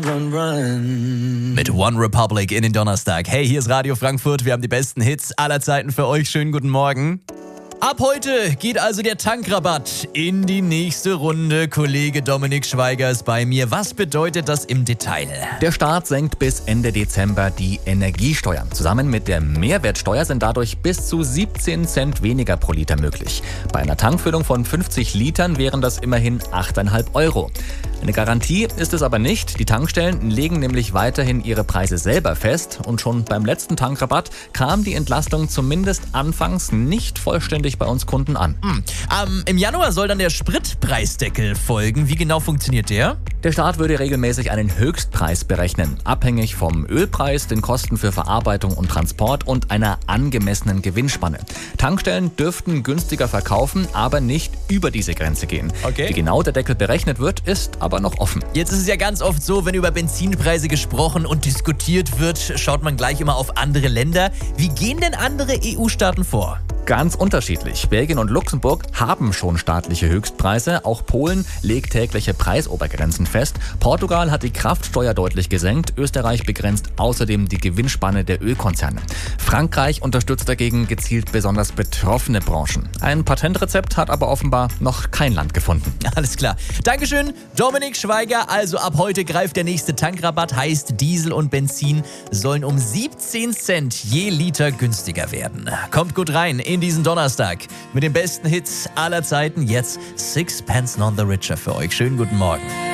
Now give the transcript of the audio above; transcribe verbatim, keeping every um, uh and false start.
Run, run. Mit One Republic in den Donnerstag. Hey, hier ist Radio Frankfurt. Wir haben die besten Hits aller Zeiten für euch. Schönen guten Morgen. Ab heute geht also der Tankrabatt in die nächste Runde. Kollege Dominik Schweiger ist bei mir. Was bedeutet das im Detail? Der Staat senkt bis Ende Dezember die Energiesteuern. Zusammen mit der Mehrwertsteuer sind dadurch bis zu siebzehn Cent weniger pro Liter möglich. Bei einer Tankfüllung von fünfzig Litern wären das immerhin acht Komma fünf Euro. Eine Garantie ist es aber nicht. Die Tankstellen legen nämlich weiterhin ihre Preise selber fest. Und schon beim letzten Tankrabatt kam die Entlastung zumindest anfangs nicht vollständig bei uns Kunden an. Hm. Ähm, Im Januar soll dann der Spritpreisdeckel folgen. Wie genau funktioniert der? Der Staat würde regelmäßig einen Höchstpreis berechnen, abhängig vom Ölpreis, den Kosten für Verarbeitung und Transport und einer angemessenen Gewinnspanne. Tankstellen dürften günstiger verkaufen, aber nicht über diese Grenze gehen. Okay. Wie genau der Deckel berechnet wird, ist aber noch offen. Jetzt ist es ja ganz oft so, wenn über Benzinpreise gesprochen und diskutiert wird, schaut man gleich immer auf andere Länder. Wie gehen denn andere E U-Staaten vor? Ganz unterschiedlich. Belgien und Luxemburg haben schon staatliche Höchstpreise. Auch Polen legt tägliche Preisobergrenzen fest. Portugal hat die Kraftsteuer deutlich gesenkt. Österreich begrenzt außerdem die Gewinnspanne der Ölkonzerne. Frankreich unterstützt dagegen gezielt besonders betroffene Branchen. Ein Patentrezept hat aber offenbar noch kein Land gefunden. Alles klar. Dankeschön, Dominik Schweiger. Also ab heute greift der nächste Tankrabatt. Heißt, Diesel und Benzin sollen um siebzehn Cent je Liter günstiger werden. Kommt gut rein in diesen Donnerstag mit den besten Hits aller Zeiten. Jetzt Sixpence None the Richer für euch. Schönen guten Morgen.